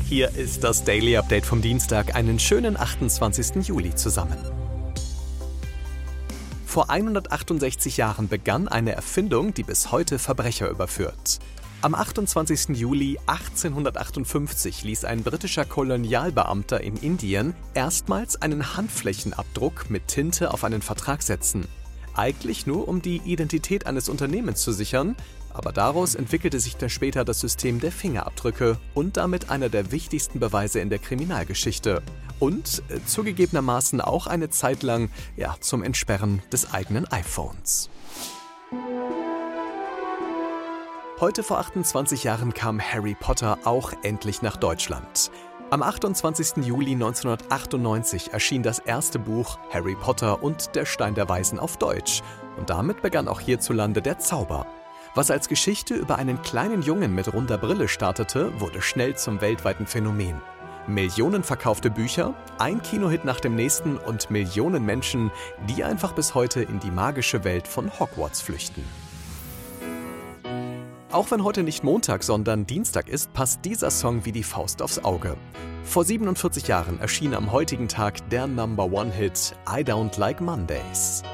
Hier ist das Daily Update vom Dienstag, einen schönen 28. Juli zusammen. Vor 168 Jahren begann eine Erfindung, die bis heute Verbrecher überführt. Am 28. Juli 1858 ließ ein britischer Kolonialbeamter in Indien erstmals einen Handflächenabdruck mit Tinte auf einen Vertrag setzen. Eigentlich nur, um die Identität eines Unternehmens zu sichern, aber daraus entwickelte sich dann später das System der Fingerabdrücke und damit einer der wichtigsten Beweise in der Kriminalgeschichte. Und zugegebenermaßen auch eine Zeit lang zum Entsperren des eigenen iPhones. Heute vor 28 Jahren kam Harry Potter auch endlich nach Deutschland. Am 28. Juli 1998 erschien das erste Buch Harry Potter und der Stein der Weisen auf Deutsch. Und damit begann auch hierzulande der Zauber. Was als Geschichte über einen kleinen Jungen mit runder Brille startete, wurde schnell zum weltweiten Phänomen. Millionen verkaufte Bücher, ein Kinohit nach dem nächsten und Millionen Menschen, die einfach bis heute in die magische Welt von Hogwarts flüchten. Auch wenn heute nicht Montag, sondern Dienstag ist, passt dieser Song wie die Faust aufs Auge. Vor 47 Jahren erschien am heutigen Tag der Number-One-Hit I Don't Like Mondays.